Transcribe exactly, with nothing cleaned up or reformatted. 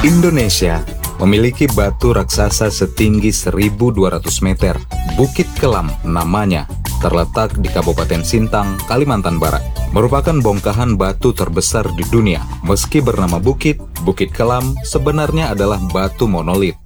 Indonesia memiliki batu raksasa setinggi seribu dua ratus meter. Bukit Kelam namanya, terletak di Kabupaten Sintang, Kalimantan Barat. Merupakan bongkahan batu terbesar di dunia. Meski bernama bukit, Bukit Kelam sebenarnya adalah batu monolit.